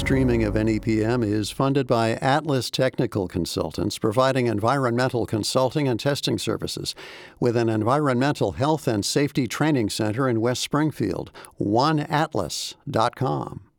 streaming of NEPM is funded by Atlas Technical Consultants, providing environmental consulting and testing services with an environmental health and safety training center in West Springfield. OneAtlas.com.